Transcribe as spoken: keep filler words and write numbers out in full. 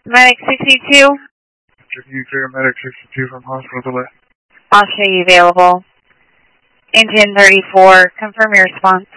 Medic sixty-two. You clear Medic sixty-two from hospital delay. I'll show you available. Engine thirty-four, confirm your response.